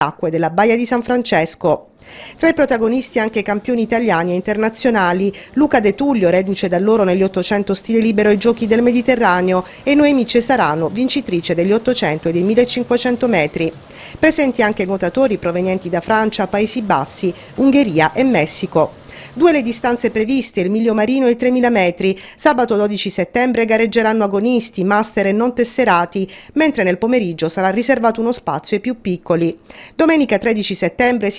acque della Baia di San Francesco. Tra i protagonisti anche campioni italiani e internazionali, Luca De Tullio, reduce da loro negli 800 stile libero ai Giochi del Mediterraneo, e Noemi Cesarano, vincitrice degli 800 e dei 1500 metri. Presenti anche nuotatori provenienti da Francia, Paesi Bassi, Ungheria e Messico. 2 le distanze previste, il miglio marino e i 3000 metri. Sabato 12 settembre gareggeranno agonisti, master e non tesserati, mentre nel pomeriggio sarà riservato uno spazio ai più piccoli. Domenica 13 settembre si